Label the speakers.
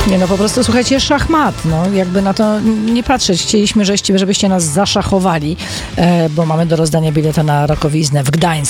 Speaker 1: Nie no, po prostu słuchajcie, szachmat, no jakby na to nie patrzeć. Chcieliśmy, żebyście nas zaszachowali, bo mamy do rozdania bileta na Rokowiznę w Gdańsku.